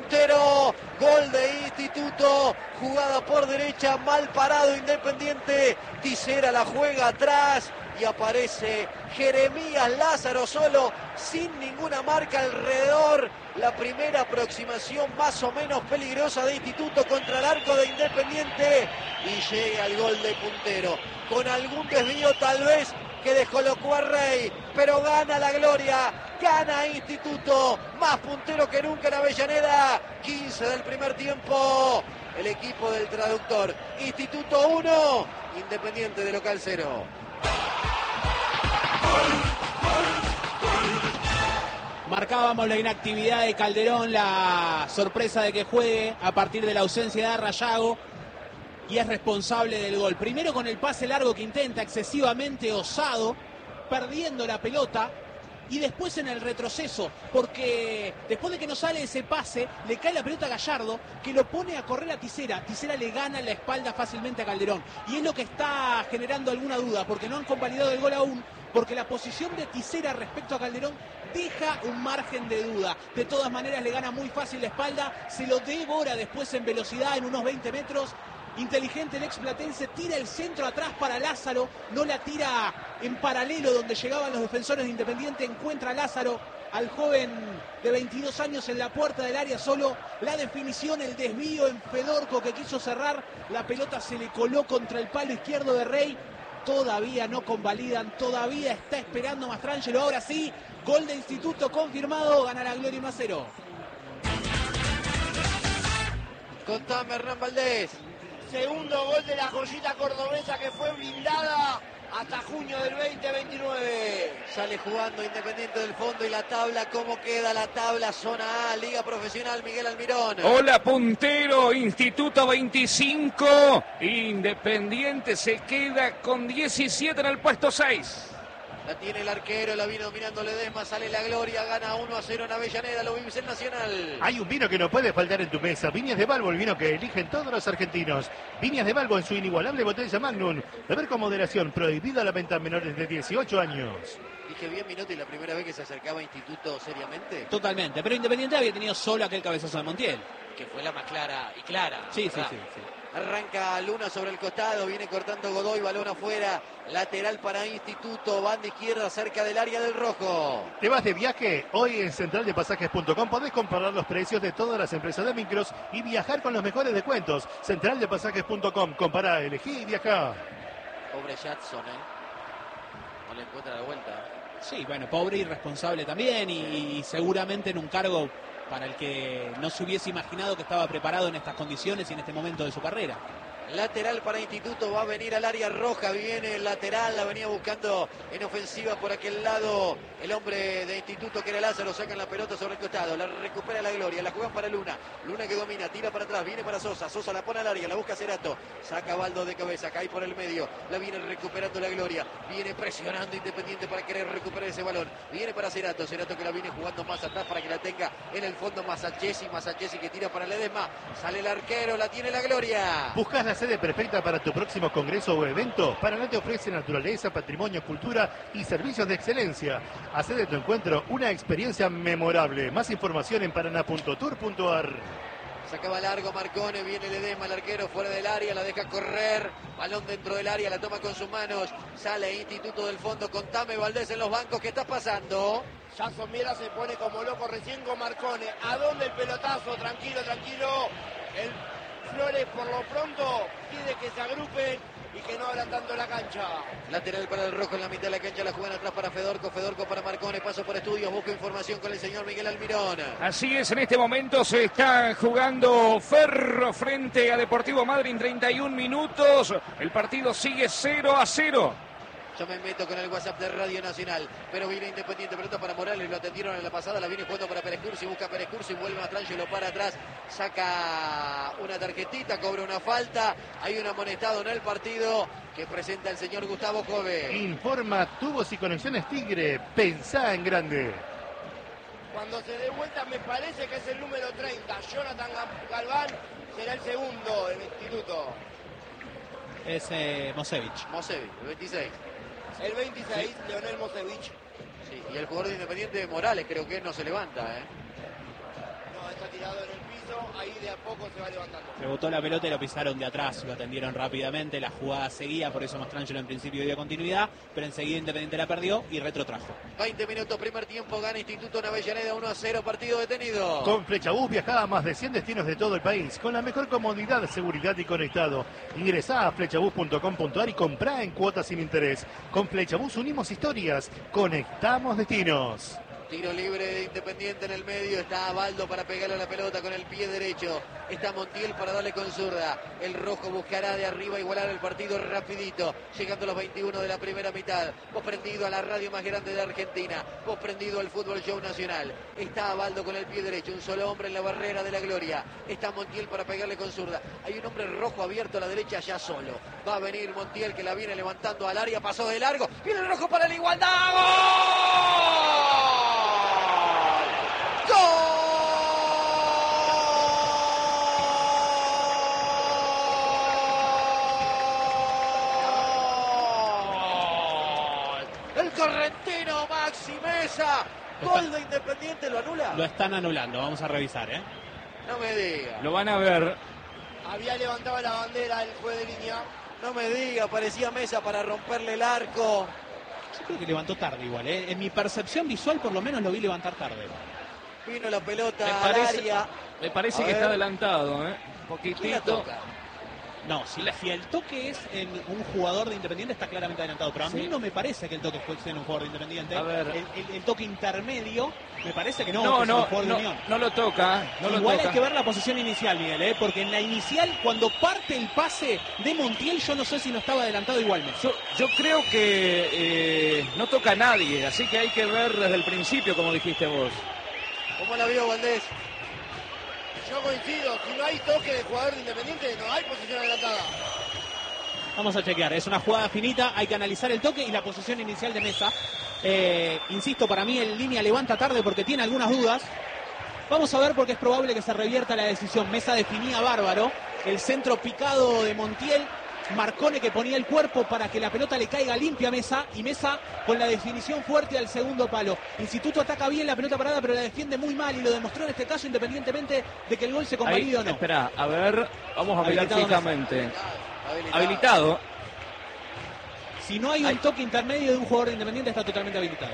Puntero. Gol de Instituto. Jugada por derecha, mal parado Independiente. Tisera la juega atrás. Y aparece Jeremías Lázaro solo, sin ninguna marca alrededor. La primera aproximación más o menos peligrosa de Instituto contra el arco de Independiente. Y llega el gol de Puntero. Con algún desvío tal vez que descolocó a Rey. Pero gana la gloria. Gana Instituto. Más puntero que nunca en Avellaneda. 15 del primer tiempo. El equipo del traductor. Instituto 1. Independiente de local 0. Marcábamos la inactividad de Calderón, la sorpresa de que juegue a partir de la ausencia de Arrayago, y es responsable del gol. Primero con el pase largo que intenta, excesivamente osado, perdiendo la pelota, y después en el retroceso, porque después de que no sale ese pase, le cae la pelota a Gallardo, que lo pone a correr a Tisera. Tisera le gana la espalda fácilmente a Calderón, y es lo que está generando alguna duda, porque no han convalidado el gol aún, porque la posición de Tisera respecto a Calderón deja un margen de duda. De todas maneras le gana muy fácil la espalda, se lo devora después en velocidad en unos 20 metros. Inteligente el explatense, tira el centro atrás para Lázaro, no la tira en paralelo donde llegaban los defensores de Independiente. Encuentra a Lázaro, al joven de 22 años en la puerta del área solo. La definición, el desvío en Fedorco que quiso cerrar, la pelota se le coló contra el palo izquierdo de Rey. Todavía no convalidan, todavía está esperando Mastrangelo. Ahora sí, gol de Instituto confirmado, gana la gloria 1-0. Contame, Hernán Valdés. Segundo gol de la joyita cordobesa que fue blindada hasta junio del 2029. Sale jugando Independiente del fondo. Y la tabla, ¿cómo queda la tabla? Zona A, Liga Profesional, Miguel Almirón. Hola, puntero, Instituto 25. Independiente se queda con 17 en el puesto 6. La tiene el arquero, la viene dominando Ledesma, sale la gloria, gana 1-0 en Avellaneda, lo vive el Nacional. Hay un vino que no puede faltar en tu mesa. Viñas de Balbo, el vino que eligen todos los argentinos. Viñas de Balbo en su inigualable botella Magnum. Beber con moderación, prohibida la venta a menores de 18 años. Dije bien, Minotti, la primera vez que se acercaba a Instituto seriamente. Totalmente, pero Independiente había tenido solo aquel cabezazo de Montiel. Que fue la más clara y clara. Sí. Arranca Luna sobre el costado, viene cortando Godoy, balón afuera, lateral para Instituto, banda izquierda cerca del área del rojo. ¿Te vas de viaje? Hoy en centraldepasajes.com podés comparar los precios de todas las empresas de micros y viajar con los mejores descuentos. Centraldepasajes.com, compará, elegí y viajá. Pobre Jadson, no le encuentra la vuelta. Sí, bueno, pobre y irresponsable también, y seguramente en un cargo para el que no se hubiese imaginado que estaba preparado en estas condiciones y en este momento de su carrera. Lateral para Instituto, va a venir al área roja, viene el lateral, la venía buscando en ofensiva por aquel lado el hombre de Instituto que era Lázaro, sacan la pelota sobre el costado, la recupera la gloria, la juegan para Luna, Luna que domina, tira para atrás, viene para Sosa, Sosa la pone al área, la busca Cerato, saca Baldo de cabeza, cae por el medio, la viene recuperando la gloria, viene presionando Independiente para querer recuperar ese balón, viene para Cerato, Cerato que la viene jugando más atrás para que la tenga en el fondo Masachesi que tira para Ledesma, sale el arquero, la tiene la gloria. ¿Buscas la sede perfecta para tu próximo congreso o evento? Paraná te ofrece naturaleza, patrimonio, cultura y servicios de excelencia. Hacé de tu encuentro una experiencia memorable. Más información en paraná.tour.ar. Sacaba largo Marcone, viene Ledesma, el arquero fuera del área, la deja correr, balón dentro del área, la toma con sus manos, sale Instituto del fondo, contame Valdés en los bancos, ¿qué está pasando? Jason Miera se pone como loco recién con Marcone. ¿A dónde el pelotazo? Tranquilo. El Flores por lo pronto pide que se agrupen y que no abran tanto la cancha. Lateral para el rojo en la mitad de la cancha, la juegan atrás para Fedorco para Marcone, paso por estudios, busca información con el señor Miguel Almirón. Así es, en este momento se está jugando Ferro frente a Deportivo Madryn, 31 minutos, el partido sigue 0-0. Yo me meto con el WhatsApp de Radio Nacional, pero viene Independiente, pelota para Morales, lo atendieron en la pasada, la viene jugando para Pérez Cursi, busca Pérez Cursi, vuelve a Trangelo para atrás, saca una tarjetita, cobra una falta, hay un amonestado en el partido que presenta el señor Gustavo Jove. Informa Tubos y Conexiones Tigre, pensá en grande. Cuando se dé vuelta me parece que es el número 30, Jonathan Galván será el segundo en el Instituto. Es Mosevich, el 26. El 26, sí. Leonel Mosevich. Sí, y el jugador de Independiente, Morales, creo que no se levanta, No, esta está tirado en el piso, ahí de a poco se va levantando. Rebotó la pelota y lo pisaron de atrás, lo atendieron rápidamente, la jugada seguía, por eso Mastrangelo en principio dio continuidad, pero enseguida Independiente la perdió y retrotrajo. 20 minutos, primer tiempo, gana Instituto en Avellaneda 1-0, partido detenido. Con Flechabús viajá a más de 100 destinos de todo el país, con la mejor comodidad, seguridad y conectado. Ingresá a flechabús.com.ar y comprá en cuotas sin interés. Con Flechabús unimos historias, conectamos destinos. Tiro libre de Independiente en el medio. Está Abaldo para pegarle a la pelota con el pie derecho. Está Montiel para darle con zurda. El rojo buscará de arriba igualar el partido rapidito. Llegando a los 21 de la primera mitad. Vos prendido a la radio más grande de Argentina. Vos prendido al Fútbol Show Nacional. Está Abaldo con el pie derecho. Un solo hombre en la barrera de la gloria. Está Montiel para pegarle con zurda. Hay un hombre rojo abierto a la derecha ya solo. Va a venir Montiel que la viene levantando al área. Pasó de largo. Viene el rojo para la igualdad. ¡Gol! El correntino Maxi Mesa. Gol de Independiente, ¿lo anula? Lo están anulando, vamos a revisar, ¿eh? No me diga. Lo van a ver. Había levantado la bandera el juez de línea. No me diga, parecía Mesa para romperle el arco. Yo creo que levantó tarde igual, ¿eh? En mi percepción visual por lo menos lo vi levantar tarde. Vino la pelota Me al área. parece que está adelantado, ¿eh? Un ¿Quién la poquitito. toca? No, si el toque es en un jugador de Independiente está claramente adelantado, pero a mí no me parece que el toque fuese en un jugador de Independiente. A ver. El toque intermedio me parece que no, que No, es en un no, jugador de Unión. no lo toca. No lo Igual toca. hay que ver la posición inicial, Miguel, ¿eh? Porque en la inicial, cuando parte el pase de Montiel, yo no sé si no estaba adelantado igualmente. Yo creo que no toca a nadie, así que hay que ver desde el principio, como dijiste vos. ¿Cómo la vio Valdés? Yo coincido, si no hay toque de jugador de Independiente, no hay posición adelantada. Vamos a chequear, es una jugada finita, hay que analizar el toque y la posición inicial de Mesa. Insisto, para mí el línea levanta tarde porque tiene algunas dudas. Vamos a ver porque es probable que se revierta la decisión. Mesa definía bárbaro, el centro picado de Montiel, Marcone que ponía el cuerpo para que la pelota le caiga limpia a Mesa, y Mesa con la definición fuerte al segundo palo. Instituto ataca bien la pelota parada, pero la defiende muy mal y lo demostró en este caso, independientemente de que el gol se convalide o no. Espera, a ver, vamos a mirar Habilitado fijamente. Habilitado. Si no hay un toque intermedio de un jugador de Independiente, está totalmente habilitado.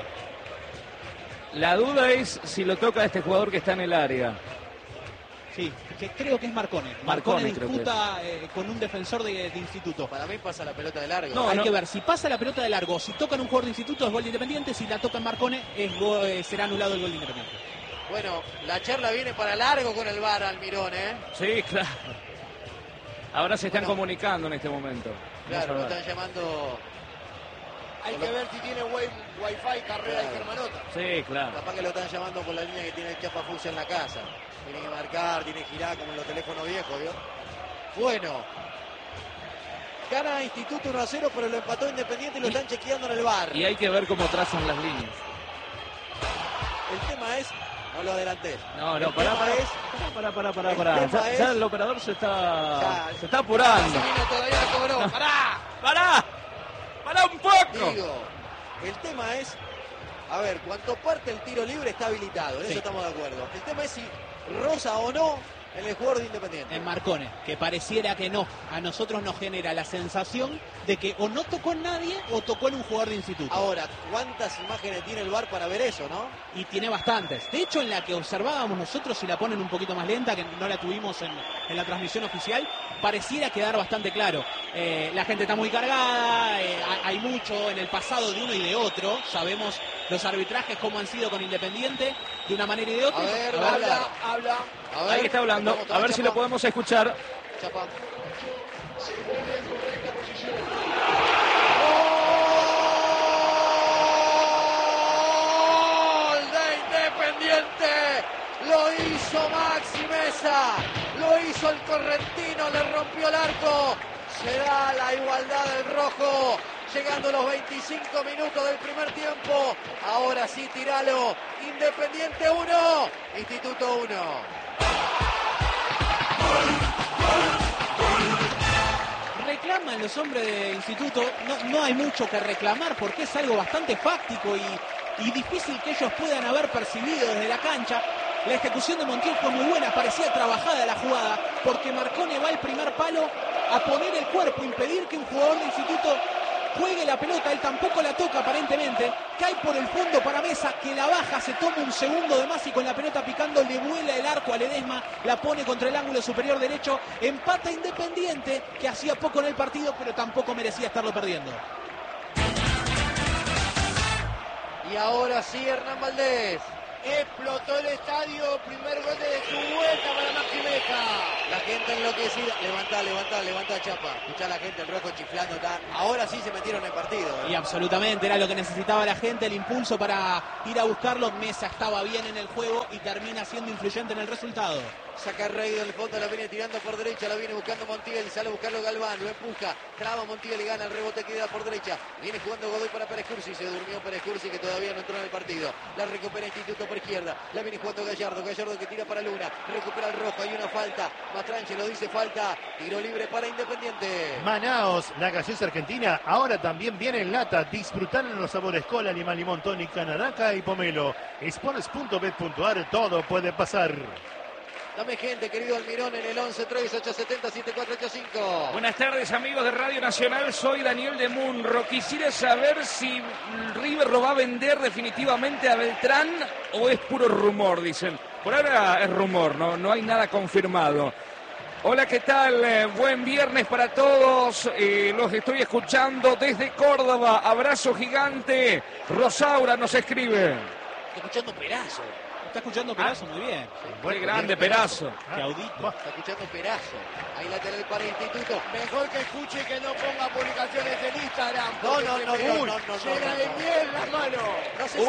La duda es si lo toca a este jugador que está en el área. Sí, que creo que es Marcone. Marcone Marcone creo que disputa con un defensor de Instituto. Para mí pasa la pelota de largo. No, hay que ver, si pasa la pelota de largo, si tocan un jugador de Instituto es gol de Independiente, si la tocan Marcone será anulado el gol de Independiente. Bueno, la charla viene para largo con el VAR, Almirón, ¿eh? Sí, claro. Ahora se están comunicando en este momento. Claro, lo están llamando. Hay que ver si tiene wifi, carrera y germanota. Sí, claro. Capaz que lo están llamando por la línea que tiene el chapa fucsia en la casa. Tiene que marcar, tiene que girar como en los teléfonos viejos, ¿vio? Bueno. Gana Instituto 1-0, pero lo empató Independiente y lo están chequeando en el VAR. Y hay que ver cómo trazan las líneas. El tema es. No lo adelantés. No, el pará. tema es- Ya el operador se está apurando. Maximino todavía no cobró. ¡Pará! ¡Pará un poco! Digo, el tema es, a ver, cuando parte el tiro libre está habilitado, en Sí. eso estamos de acuerdo. El tema es si roza o no en el jugador de Independiente. En Marcone, que pareciera que no. A nosotros nos genera la sensación de que o no tocó en nadie o tocó en un jugador de Instituto. Ahora, ¿cuántas imágenes tiene el VAR para ver eso, no? Y tiene bastantes. De hecho, en la que observábamos nosotros, si la ponen un poquito más lenta, que no la tuvimos en la transmisión oficial, pareciera quedar bastante claro. La gente está muy cargada, hay mucho en el pasado de uno y de otro. Sabemos los arbitrajes cómo han sido con Independiente, de una manera y de otra. A ver, Habla. A ver, Ahí está hablando. vamos, A ver si Chapa. lo podemos escuchar. Chapa. ¡Gol de Independiente! Lo hizo Maxi Mesa, lo hizo el correntino, le rompió el arco. Se da la igualdad del rojo, llegando a los 25 minutos del primer tiempo. Ahora sí, tiralo. Independiente 1, Instituto 1. Reclaman los hombres de Instituto, no hay mucho que reclamar porque es algo bastante fáctico y difícil que ellos puedan haber percibido desde la cancha. La ejecución de Montiel fue muy buena, parecía trabajada la jugada, porque Marcone va al primer palo a poner el cuerpo, impedir que un jugador de Instituto juegue la pelota. Él tampoco la toca aparentemente, cae por el fondo para Mesa, que la baja, se toma un segundo de más y con la pelota picando le vuela el arco a Ledesma, la pone contra el ángulo superior derecho, empata Independiente, que hacía poco en el partido, pero tampoco merecía estarlo perdiendo. Y ahora sí, Hernán Valdés. Explotó el estadio, primer gol de su vuelta para Maxi Mesa. La gente enloquecida. Levanta Chapa. Escuchá a la gente, el rojo chiflando. Ahora sí se metieron en el partido. Y absolutamente, era lo que necesitaba la gente, el impulso para ir a buscarlo. Mesa estaba bien en el juego y termina siendo influyente en el resultado. Saca Rey del fondo, la viene tirando por derecha, la viene buscando Montiel, sale a buscarlo Galván, lo empuja, traba Montiel y gana el rebote, queda por derecha. Viene jugando Godoy para Pérez Cursi, se durmió Pérez Cursi, que todavía no entró en el partido. La recupera Instituto por izquierda, la viene jugando Gallardo que tira para Luna, recupera el rojo, hay una falta. Matranche lo dice falta, tiro libre para Independiente. Manaos, la gaseosa argentina, ahora también viene en lata. Disfrutar en los sabores cola, limón, tónica, naranja y pomelo. Sports.bet.ar, todo puede pasar. Dame gente, querido Almirón, en el 11-3870-7485. Buenas tardes, amigos de Radio Nacional. Soy Daniel de Munro. Quisiera saber si River lo va a vender definitivamente a Beltrán o es puro rumor, dicen. Por ahora es rumor, no hay nada confirmado. Hola, ¿qué tal? Buen viernes para todos. Los estoy escuchando desde Córdoba. Abrazo gigante. Rosaura nos escribe. Estoy escuchando Perazo. Está escuchando Perazo, muy bien. Muy grande, Perazo. Que audito. Está escuchando Perazo. Ahí lateral para Instituto. Mejor que escuche y que no ponga publicaciones en Instagram. No. Llena de mierda, mano. No sé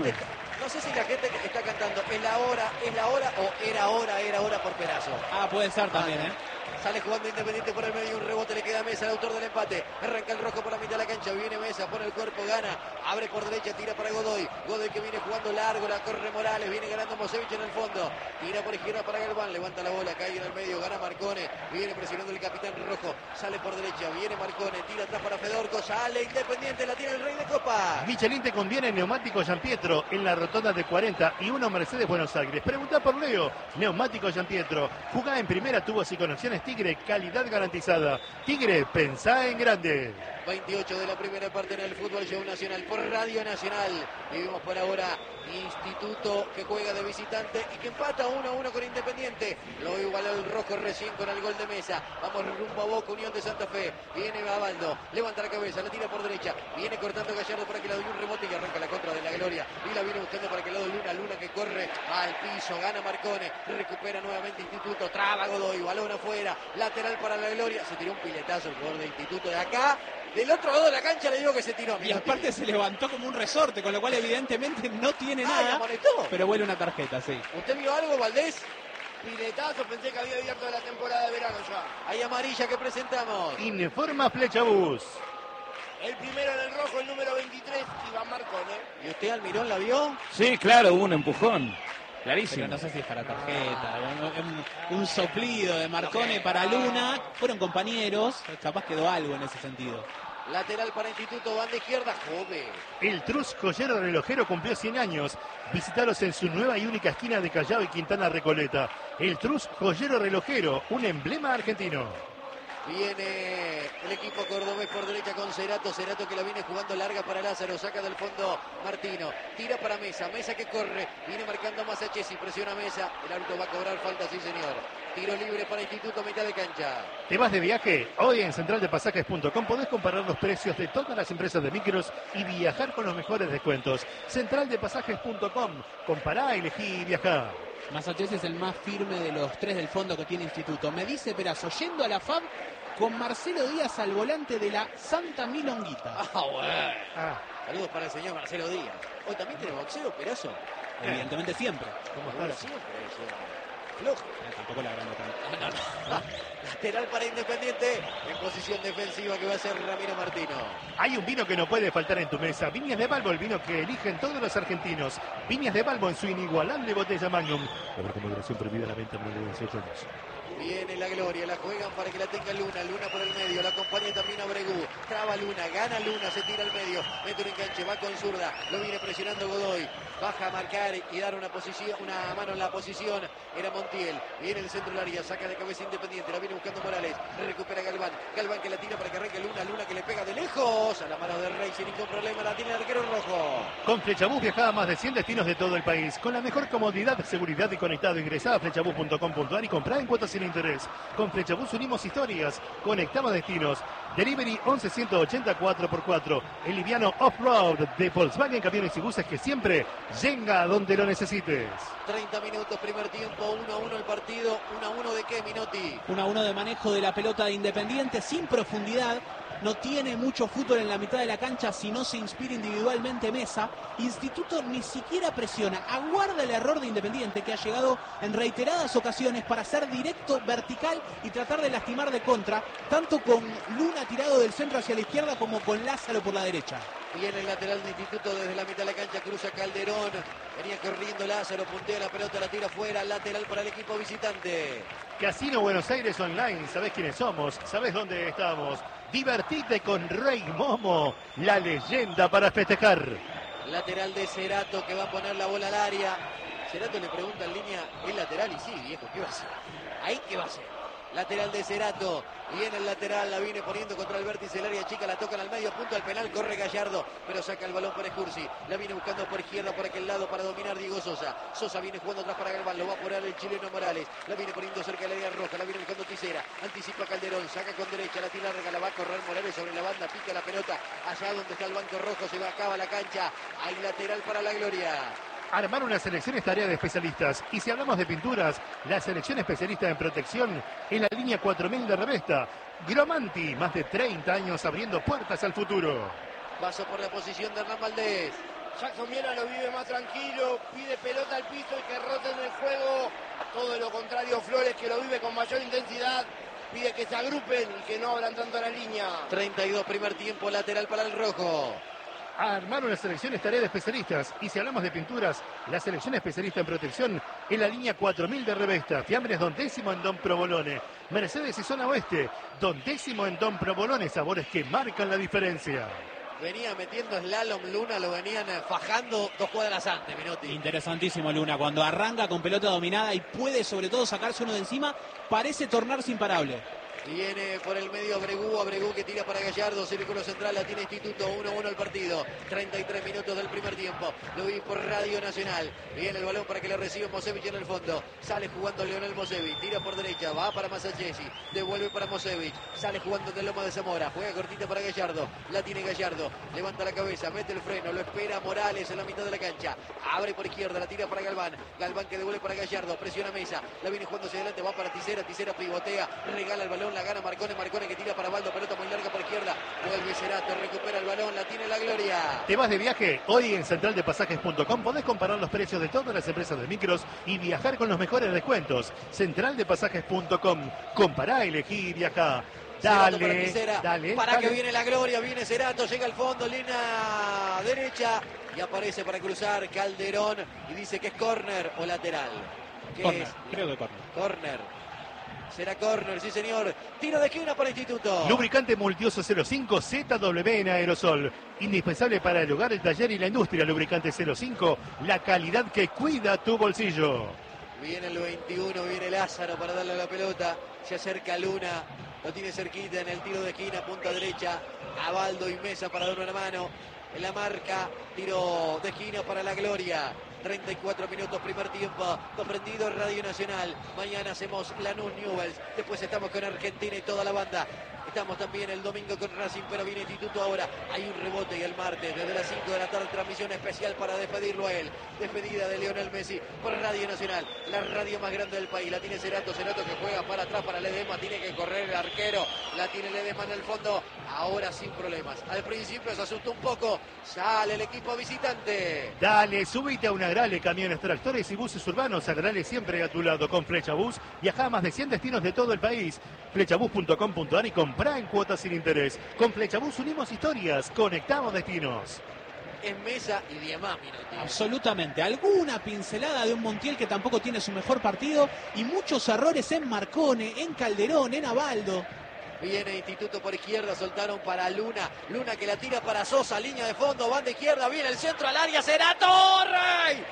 si la gente está cantando es la hora o era hora por Perazo. Ah, puede ser también, ¿eh? Sale jugando Independiente por el medio, un rebote le queda a Mesa, el autor del empate. Arranca el rojo por la mitad de la cancha, viene Mesa, pone el cuerpo, gana, abre por derecha, tira para Godoy. Godoy que viene jugando largo, la corre Morales, viene ganando Mosevich en el fondo. Tira por izquierda para Galván, levanta la bola, cae en el medio, gana Marcone. Viene presionando el capitán rojo, sale por derecha, viene Marcone, tira atrás para Fedorco, sale Independiente, la tiene el Rey de Copa. Michelin te conviene neumático Gianpietro en la rotonda de 40 y uno Mercedes Buenos Aires. Pregunta por Leo, neumático Gianpietro. Jugá en primera, tubos y conexiones Tigre, calidad garantizada. Tigre, pensá en grande. 28 de la primera parte en el Fútbol Show Nacional por Radio Nacional. Vivimos por ahora Instituto que juega de visitante y que empata 1-1 con Independiente. Lo igualó el rojo recién con el gol de Mesa. Vamos rumbo a Boca, Unión de Santa Fe. Viene Babaldo, levanta la cabeza, la tira por derecha. Viene cortando Gallardo para que le doy un rebote y arranca la contra de la Gloria. Y la viene buscando para que le doy Luna que corre al piso. Gana Marcone, recupera nuevamente Instituto. Traba Godoy, balón afuera. Lateral para la Gloria. Se tiró un piletazo el jugador de Instituto de acá. Del otro lado de la cancha le digo que se tiró. Y aparte se levantó como un resorte, con lo cual evidentemente no tiene nada. ¿Amonestó? Pero huele una tarjeta, sí. ¿Usted vio algo, Valdés? Piletazo, pensé que había abierto la temporada de verano ya. Hay amarilla que presentamos. Informa Flechabús. El primero en el rojo, el número 23, Iván Marcone. ¿Y usted, Almirón, la vio? Sí, claro, hubo un empujón. Clarísimo. Pero no sé si es para tarjeta. Un soplido de Marcone para Luna. Fueron compañeros. Capaz quedó algo en ese sentido. Lateral para Instituto, banda izquierda, Jove. El Trus Joyero Relojero cumplió 100 años. Visítalos en su nueva y única esquina de Callao y Quintana Recoleta. El Trus Joyero Relojero, un emblema argentino. Viene el equipo cordobés por derecha con Cerato que la viene jugando larga para Lázaro, saca del fondo Martino, tira para Mesa que corre, viene marcando más a Chesi, presiona Mesa, el árbitro va a cobrar falta, sí señor. Tiro libre para Instituto, mitad de cancha. ¿Te vas de viaje? Hoy en centraldepasajes.com podés comparar los precios de todas las empresas de micros y viajar con los mejores descuentos. Centraldepasajes.com, compará, elegí y viajá. Massachusetts es el más firme de los tres del fondo que tiene Instituto. Me dice Perazo, yendo a la FAB con Marcelo Díaz al volante de la Santa Milonguita. Bueno. Saludos para el señor Marcelo Díaz. Hoy también tiene boxeo, Perazo. Evidentemente siempre. ¿Cómo está? Siempre, flojo. Tampoco la agrando tanto. No. Lateral para Independiente en posición defensiva que va a ser Ramiro Martino. Hay un vino que no puede faltar en tu mesa. Viñas de Balbo, el vino que eligen todos los argentinos. Viñas de Balbo en su inigualable botella Magnum. La moderación prohibida a la venta menor de 18 años. Viene la Gloria, la juegan para que la tenga Luna. Luna por el medio, la acompaña también a Bregú. Traba Luna, gana Luna, se tira al medio. Mete un enganche, va con zurda. Lo viene presionando Godoy. Baja a marcar y dar una mano en la posición. Era Montiel. Viene el centro del área, saca de cabeza Independiente. La viene buscando Morales. Recupera Galván. Galván que la tira para que arranque Luna. Luna que le pega de lejos. A la mano del Rey sin ningún problema. La tiene el arquero rojo. Con Flechabús viajaba a más de 100 destinos de todo el país. Con la mejor comodidad, seguridad y conectado. Ingresá a flechabús.com.ar y comprá en cuotas sin interés. Con Flechabús unimos historias. Conectamos destinos. Delivery 11 4x4. El liviano off-road de Volkswagen Camiones y Buses que siempre llega a donde lo necesites. 30 minutos, primer tiempo, 1-1 el partido. 1-1 de qué, Minotti? 1-1 de manejo de la pelota de Independiente sin profundidad. No tiene mucho fútbol en la mitad de la cancha si no se inspira individualmente Mesa. Instituto ni siquiera presiona, aguarda el error de Independiente que ha llegado en reiteradas ocasiones para ser directo, vertical y tratar de lastimar de contra, tanto con Luna tirado del centro hacia la izquierda como con Lázaro por la derecha. Viene el lateral de Instituto desde la mitad de la cancha, cruza Calderón, venía corriendo Lázaro, puntea la pelota, la tira fuera, lateral para el equipo visitante. Casino Buenos Aires Online, sabés quiénes somos, sabés dónde estamos. Divertite con Rey Momo, la leyenda para festejar. Lateral de Cerato que va a poner la bola al área. Cerato le pregunta en línea, ¿es lateral? Y sí, viejo, ¿qué va a hacer? ¿Ahí qué va a hacer? Lateral de Cerato, viene el lateral, la viene poniendo contra el vértice del área chica, la tocan al medio, punto al penal, corre Gallardo, pero saca el balón para Escursi, la viene buscando por izquierda, por aquel lado para dominar Diego Sosa. Sosa viene jugando atrás para Galván, lo va a apurar el chileno Morales, la viene poniendo cerca del área roja, la viene buscando Tisera, anticipa Calderón, saca con derecha, la tira larga, la va a correr Morales sobre la banda, pica la pelota, allá donde está el banco rojo, se va, acaba la cancha, hay lateral para la Gloria. Armar una selección es tarea de especialistas. Y si hablamos de pinturas, la selección especialista en protección es la línea 4000 de Revesta. Gromanti, más de 30 años abriendo puertas al futuro. Paso por la posición de Hernán Valdés. Jackson Miera lo vive más tranquilo, pide pelota al piso y que roten el juego. Todo lo contrario, Flores que lo vive con mayor intensidad. Pide que se agrupen y que no abran tanto la línea. 32, primer tiempo, lateral para el rojo. Armar una selección es tarea de especialistas. Y si hablamos de pinturas, la selección especialista en protección es la línea 4000 de Revesta. Fiambres Don Décimo en Don Provolone. Mercedes y Zona Oeste. Don Décimo en Don Provolone. Sabores que marcan la diferencia. Venía metiendo slalom Luna, lo venían fajando 2 cuadras antes, Minotti. Interesantísimo Luna, cuando arranca con pelota dominada y puede sobre todo sacarse uno de encima, parece tornarse imparable. Viene por el medio Abregú que tira para Gallardo, círculo central, la tiene Instituto, 1-1 el partido, 33 minutos del primer tiempo, lo vi por Radio Nacional, viene el balón para que le reciba Mosevich en el fondo, sale jugando Leonel Mosevich, tira por derecha, va para Masachesi, devuelve para Mosevich, sale jugando de Loma de Zamora, juega cortita para Gallardo, la tiene Gallardo, levanta la cabeza, mete el freno, lo espera Morales en la mitad de la cancha, abre por izquierda, la tira para Galván, Galván que devuelve para Gallardo, presiona Mesa, la viene jugando hacia adelante, va para Tisera, Tisera pivotea, regala el balón, la gana Marcone que tira para Baldo, pelota muy larga por izquierda, vuelve Cerato, recupera el balón, la tiene la Gloria. ¿Te vas de viaje? Hoy en centraldepasajes.com podés comparar los precios de todas las empresas de micros y viajar con los mejores descuentos. Centraldepasajes.com, compará, elegí y viajá. Dale, para que viene la Gloria, viene Cerato, llega al fondo, línea derecha y aparece para cruzar Calderón y dice que es córner o lateral. Córner, creo que córner. Córner. Será córner, sí señor. Tiro de esquina para Instituto. Lubricante Multioso 05 ZW en aerosol. Indispensable para el hogar, el taller y la industria. Lubricante 05, la calidad que cuida tu bolsillo. Viene el 21, viene Lázaro para darle la pelota. Se acerca Luna, lo tiene cerquita en el tiro de esquina, punta derecha. A Baldo y Mesa para dar una mano. En la marca, tiro de esquina para la Gloria. 34 minutos, primer tiempo, comprendido Radio Nacional. Mañana hacemos Lanús Newell's, después estamos con Argentina y toda la banda. Estamos también el domingo con Racing, pero viene Instituto ahora. Hay un rebote y el martes, desde las 5 de la tarde, transmisión especial para despedirlo a él. Despedida de Lionel Messi por Radio Nacional, la radio más grande del país. La tiene Cerato que juega para atrás para Ledesma, tiene que correr el arquero. La tiene Ledesma en el fondo, ahora sin problemas. Al principio se asustó un poco, sale el equipo visitante. Dale, subite a una Agrale, camiones, tractores y buses urbanos. Agrale siempre a tu lado con Flechabús. Viaja a más de 100 destinos de todo el país. Flechabús.com.ar y comprá en cuotas sin interés. Con Flechabús unimos historias, conectamos destinos. es Mesa y 10 más Minotti. Absolutamente. Alguna pincelada de un Montiel que tampoco tiene su mejor partido y muchos errores en Marcone, en Calderón, en Abaldo. Viene Instituto por izquierda, soltaron para Luna. Luna que la tira para Sosa, línea de fondo, banda izquierda, viene el centro al área, Cerato, Rey,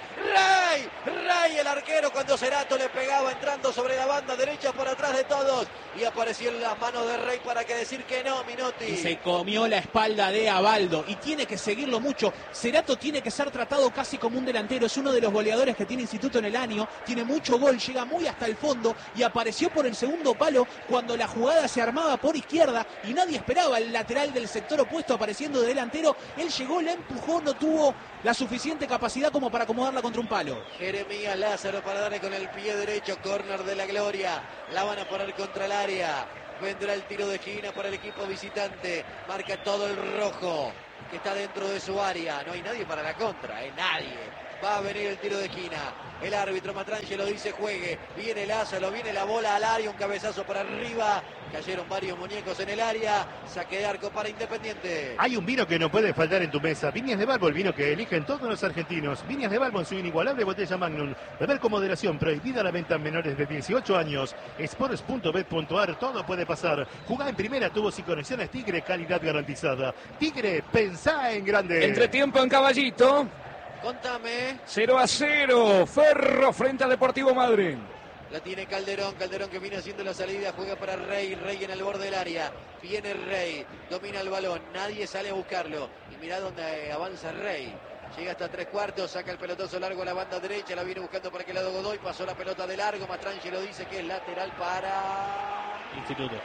el arquero cuando Cerato le pegaba entrando sobre la banda derecha por atrás de todos. Y apareció en las manos de Rey para que decir que no, Minotti. Y se comió la espalda de Abaldo y tiene que seguirlo mucho. Cerato tiene que ser tratado casi como un delantero, es uno de los goleadores que tiene Instituto en el año, tiene mucho gol, llega muy hasta el fondo y apareció por el segundo palo cuando la jugada se armaba por izquierda y nadie esperaba el lateral del sector opuesto apareciendo de delantero. Él llegó, la empujó, no tuvo la suficiente capacidad como para acomodarla contra un palo. Jeremías Lázaro para darle con el pie derecho, córner de la Gloria, la van a poner contra el área, vendrá el tiro de esquina para el equipo visitante, marca todo el rojo que está dentro de su área, no hay nadie para la contra, nadie. Va a venir el tiro de esquina. El árbitro Matrangelo dice juegue. Viene Lázaro, viene la bola al área, un cabezazo para arriba. Cayeron varios muñecos en el área. Saque de arco para Independiente. Hay un vino que no puede faltar en tu mesa. Viñas de Balbo, el vino que eligen todos los argentinos. Viñas de Balbo en su inigualable botella Magnum. Beber con moderación, prohibida la venta en menores de 18 años. Sports.bet.ar, todo puede pasar. Jugá en primera, tubos y conexiones Tigre, calidad garantizada. Tigre, pensá en grande. Entretiempo en Caballito. Contame. 0-0. Ferro frente a Deportivo Madryn. La tiene Calderón, Calderón que viene haciendo la salida, juega para Rey, Rey en el borde del área, viene Rey, domina el balón, nadie sale a buscarlo, y mirá dónde avanza Rey, llega hasta 3/4, saca el pelotazo largo a la banda derecha, la viene buscando para aquel lado Godoy, pasó la pelota de largo, Mastrangelo dice que es lateral para Instituto.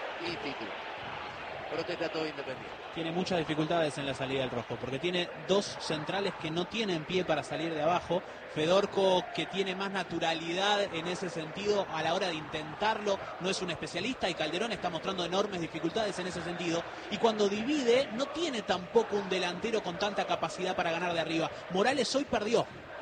Protesta todo Independiente. Tiene muchas dificultades en la salida del rojo, porque tiene dos centrales que no tienen pie para salir de abajo. Fedorco, que tiene más naturalidad en ese sentido a la hora de intentarlo, no es un especialista, y Calderón está mostrando enormes dificultades en ese sentido. Y cuando divide, no tiene tampoco un delantero con tanta capacidad para ganar de arriba. Morales hoy perdió.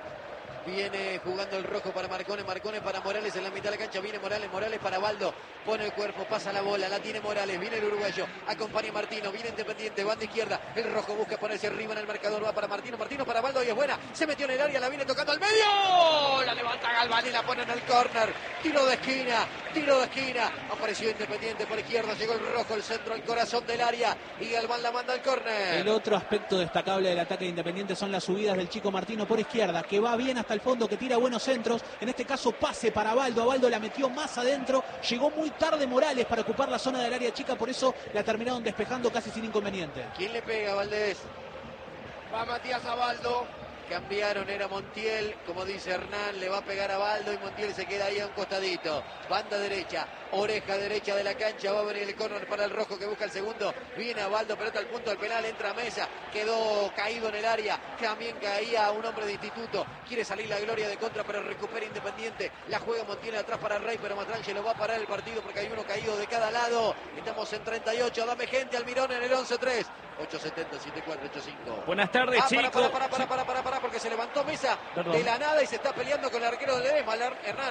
Viene jugando el rojo para Marcone, Marcone para Morales en la mitad de la cancha, viene Morales, Morales para Baldo, pone el cuerpo, pasa la bola, la tiene Morales, viene el uruguayo, acompaña a Martino, viene Independiente, banda izquierda, el rojo busca ponerse arriba en el marcador, va para Martino, Martino para Baldo y es buena, se metió en el área, la viene tocando al medio, la levanta Galván y la pone en el córner, tiro de esquina, apareció Independiente por izquierda, llegó el rojo, el centro, el corazón del área y Galván la manda al córner. El otro aspecto destacable del ataque de Independiente son las subidas del chico Martino por izquierda, que va bien hasta el fondo, que tira buenos centros, en este caso pase para Abaldo, Abaldo la metió más adentro, llegó muy tarde Morales para ocupar la zona del área chica, por eso la terminaron despejando casi sin inconveniente. ¿Quién le pega, Valdés? Va Matías Abaldo. Cambiaron, era Montiel, como dice Hernán, le va a pegar a Baldo y Montiel se queda ahí a un costadito. Banda derecha, oreja derecha de la cancha, va a venir el córner para el rojo que busca el segundo. Viene a Baldo, pelota al punto del penal, entra a Mesa, quedó caído en el área, también caía un hombre de Instituto. Quiere salir la Gloria de contra, pero recupera Independiente. La juega Montiel atrás para Rey, pero Matrangelo va a parar el partido porque hay uno caído de cada lado. Estamos en 38, dame gente, Almirón en el 11-3. 870 7485. Buenas tardes, chicos. Para, porque se levantó Mesa de la nada y se está peleando con el arquero de Ledesma, Hernán.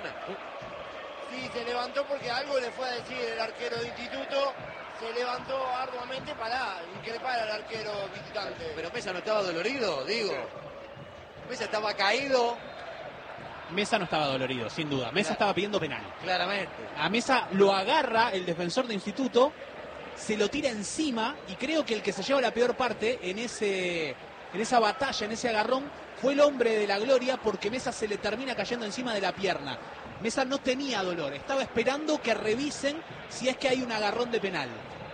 Sí, se levantó porque algo le fue a decir el arquero de Instituto. Se levantó arduamente para increpar al arquero visitante. Pero Mesa no estaba dolorido, digo. Mesa estaba caído. Mesa no estaba dolorido, sin duda. Mesa estaba pidiendo penal. Claramente. A Mesa lo agarra el defensor de Instituto, se lo tira encima y creo que el que se lleva la peor parte en esa batalla, en ese agarrón, fue el hombre de la Gloria, porque Mesa se le termina cayendo encima de la pierna. Mesa no tenía dolor, estaba esperando que revisen si es que hay un agarrón de penal.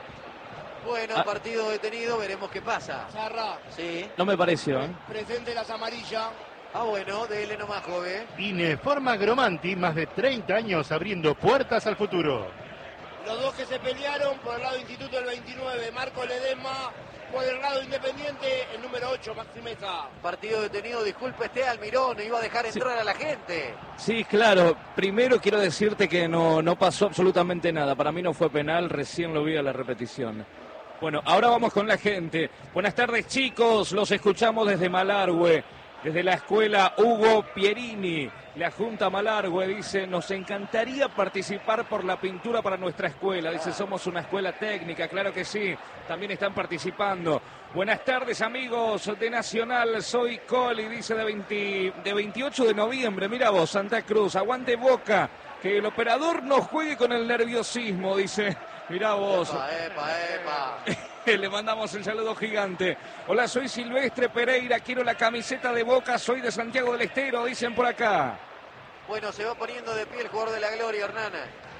Bueno, partido detenido, veremos qué pasa. Zarra. Sí. No me pareció, ¿eh? Presente las amarillas. Bueno, dele nomás, joven. Ineforma Gromanti, más de 30 años abriendo puertas al futuro. Los dos que se pelearon, por el lado Instituto el 29, Marco Ledesma, por el lado Independiente el número 8, Maxi Mesa. Partido detenido, disculpe Almirón, iba a dejar entrar a la gente. Sí, claro. Primero quiero decirte que no pasó absolutamente nada. Para mí no fue penal, recién lo vi a la repetición. Bueno, ahora vamos con la gente. Buenas tardes, chicos. Los escuchamos desde Malargüe. Desde la escuela Hugo Pierini, la Junta Malargüe dice, nos encantaría participar por la pintura para nuestra escuela. Dice, somos una escuela técnica, claro que sí, también están participando. Buenas tardes, amigos de Nacional, soy Coli, dice de 28 de noviembre, mira vos, Santa Cruz, aguante Boca, que el operador no juegue con el nerviosismo, dice, mira vos. Epa. Le mandamos el saludo gigante. Hola, soy Silvestre Pereira, quiero la camiseta de Boca, soy de Santiago del Estero, dicen por acá. Bueno, se va poniendo de pie el jugador de la Gloria, Hernán.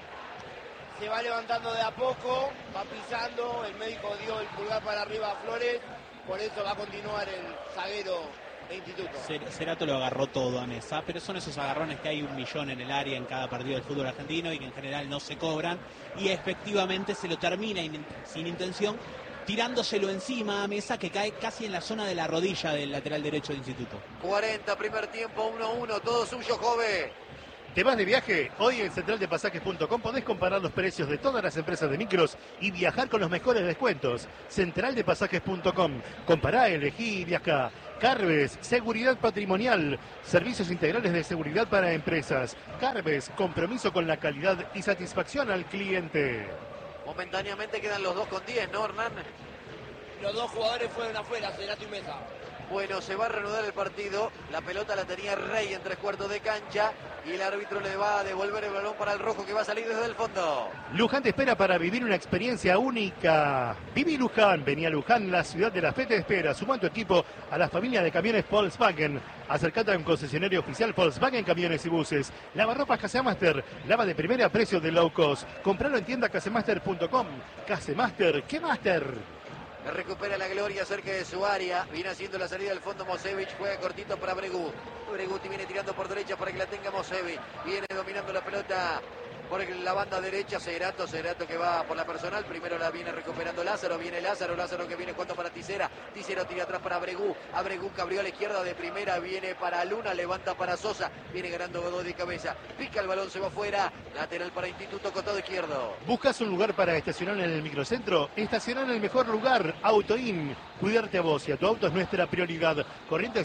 Se va levantando de a poco, va pisando, el médico dio el pulgar para arriba a Flores, por eso va a continuar el zaguero de Instituto. Cerato lo agarró todo a Mesa, pero son esos agarrones que hay 1 millón en el área en cada partido del fútbol argentino y que en general no se cobran, y efectivamente se lo termina sin intención, tirándoselo encima a Mesa, que cae casi en la zona de la rodilla del lateral derecho de Instituto. 40, primer tiempo, 1-1, todo suyo, Jove. ¿Te vas de viaje? Hoy en centraldepasajes.com podés comparar los precios de todas las empresas de micros y viajar con los mejores descuentos. Centraldepasajes.com. Compará, elegí y viajá. Carves, seguridad patrimonial, servicios integrales de seguridad para empresas. Carves, compromiso con la calidad y satisfacción al cliente. Momentáneamente quedan los 2 con 10, ¿no, Hernán? Los dos jugadores fueron afuera, Cerato y Mesa. Bueno, se va a reanudar el partido. La pelota la tenía Rey en 3/4 de cancha. Y el árbitro le va a devolver el balón para el rojo, que va a salir desde el fondo. Luján te espera para vivir una experiencia única. Viví Luján. Vení a Luján, la ciudad de la fe te espera. Suma tu equipo a la familia de camiones Volkswagen. Acercate a un concesionario oficial Volkswagen Camiones y Buses. Lavarropas Casemaster. Lava de primera a precio de low cost. Compralo en tienda casemaster.com. Casemaster, ¿qué master? Recupera la Gloria cerca de su área. Viene haciendo la salida del fondo Mosevich. Juega cortito para Bregú. Breguti viene tirando por derecha para que la tenga Mosevich. Viene dominando la pelota por la banda derecha. Cerato que va por la personal. Primero la viene recuperando Lázaro. Viene Lázaro que viene jugando para Tisera. Tisera tira atrás para Bregú. A Bregú que abrió a la izquierda de primera. Viene para Luna. Levanta para Sosa. Viene ganando Godoy de cabeza. Pica el balón, se va afuera. Lateral para Instituto, costado izquierdo. ¿Buscas un lugar para estacionar en el microcentro? Estacionar en el mejor lugar. Autoin. Cuidarte a vos y a tu auto es nuestra prioridad. Corriente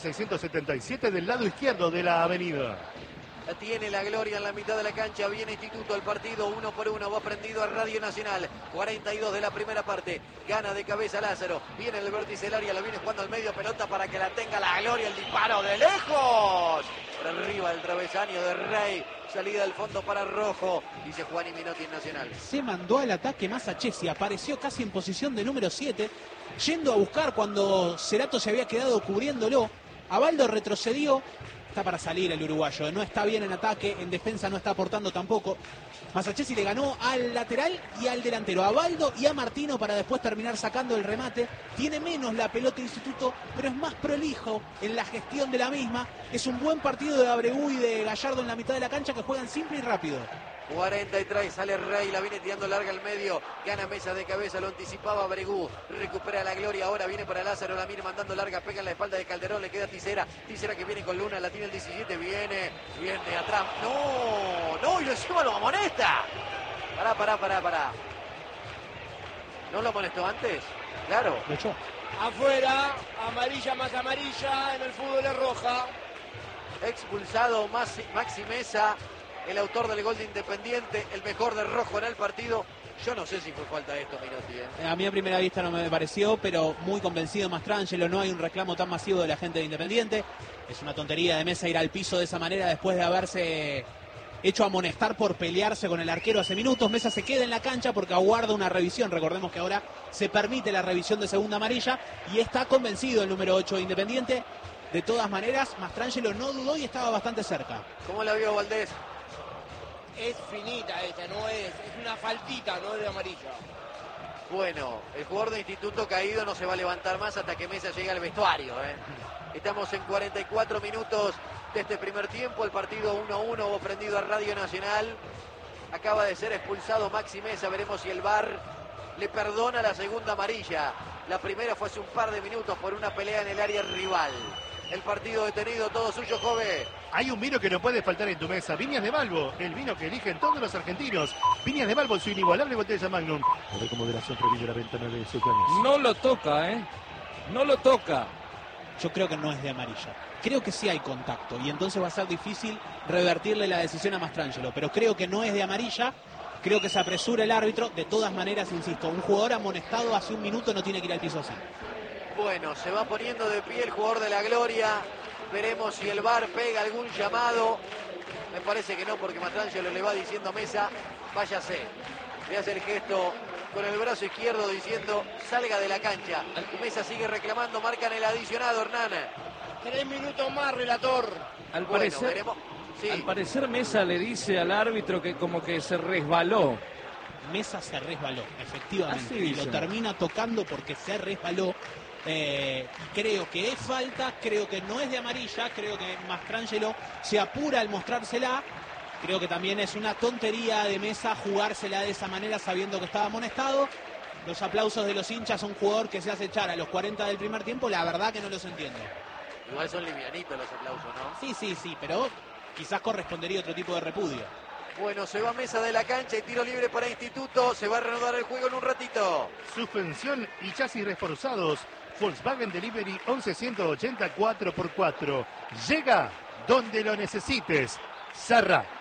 677 del lado izquierdo de la avenida. Tiene la Gloria en la mitad de la cancha. Viene Instituto el partido 1-1. Va prendido a Radio Nacional. 42 de la primera parte. Gana de cabeza Lázaro. Viene el vértice del área. La viene jugando al medio. Pelota para que la tenga la Gloria. El disparo de lejos. Por arriba el travesaño de Rey. Salida del fondo para Rojo. Dice Juan y Minotti en Nacional. Se mandó al ataque Masachesi. Apareció casi en posición de número 7. Yendo a buscar cuando Cerato se había quedado cubriéndolo. Abaldo retrocedió. Está para salir el uruguayo, no está bien en ataque, en defensa no está aportando tampoco. Masachesi le ganó al lateral y al delantero, a Baldo y a Martino, para después terminar sacando el remate. Tiene menos la pelota Instituto, pero es más prolijo en la gestión de la misma. Es un buen partido de Abreu y de Gallardo en la mitad de la cancha, que juegan simple y rápido. 43, sale Rey, la viene tirando larga al medio, gana Mesa de cabeza, lo anticipaba Bregú, recupera la Gloria, ahora viene para Lázaro, la viene mandando larga, pega en la espalda de Calderón, le queda Tisera que viene con Luna, la tiene el 17, viene atrás, no, y encima lo amonesta. Pará. ¿No lo amonestó antes? Claro. Lo echó. Afuera, amarilla más amarilla, en el fútbol es roja. Expulsado Maxi Mesa, el autor del gol de Independiente, el mejor de Rojo en el partido. Yo no sé si fue falta esto, Minotti. A mí a primera vista no me pareció, pero muy convencido Mastrangelo. No hay un reclamo tan masivo de la gente de Independiente. Es una tontería de Mesa ir al piso de esa manera después de haberse hecho amonestar por pelearse con el arquero hace minutos. Mesa se queda en la cancha porque aguarda una revisión. Recordemos que ahora se permite la revisión de segunda amarilla y está convencido el número 8 de Independiente. De todas maneras, Mastrangelo no dudó y estaba bastante cerca. ¿Cómo la vio Valdés? Es finita esta, no es una faltita, no es de amarilla. Bueno, el jugador de Instituto caído no se va a levantar más hasta que Mesa llegue al vestuario. Estamos en 44 minutos de este primer tiempo, el partido 1-1, prendido a Radio Nacional. Acaba de ser expulsado Maxi Mesa, veremos si el VAR le perdona la segunda amarilla. La primera fue hace un par de minutos por una pelea en el área rival. El partido detenido, todo suyo, Jove. Hay un vino que no puede faltar en tu mesa. Viñas de Balbo, el vino que eligen todos los argentinos. Viñas de Balbo, su inigualable botella Magnum. Por con moderación prohibida la ventana de sus ganas. No lo toca, No lo toca. yo creo que no es de amarilla. Creo que sí hay contacto y entonces va a ser difícil revertirle la decisión a Mastrangelo, pero creo que no es de amarilla. Creo que se apresura el árbitro. De todas maneras, insisto, un jugador amonestado hace un minuto no tiene que ir al piso así. Bueno, se va poniendo de pie el jugador de la Gloria. Veremos si el VAR pega algún llamado. Me parece que no, porque Mastrangelo le va diciendo a Mesa, váyase. Le hace el gesto con el brazo izquierdo diciendo, salga de la cancha. Mesa sigue reclamando, marcan el adicionado, Hernán. 3 minutos más, relator. Al Bueno, parecer, veremos. Sí. al parecer Mesa le dice al árbitro que como que se resbaló. Mesa se resbaló, efectivamente, Así y dicen. lo termina tocando porque se resbaló. Creo que es falta, creo que no es de amarilla, creo que Mastrangelo se apura al mostrársela. Creo que también es una tontería de Mesa jugársela de esa manera sabiendo que estaba amonestado. Los aplausos de los hinchas a un jugador que se hace echar a los 40 del primer tiempo, la verdad que no los entiendo. Igual son livianitos los aplausos, ¿no? Sí, pero quizás correspondería otro tipo de repudio. Bueno, se va Mesa de la cancha y tiro libre para Instituto. Se va a reanudar el juego en un ratito. Suspensión y chasis reforzados. Volkswagen Delivery 11180 4x4. Llega donde lo necesites. Sarra.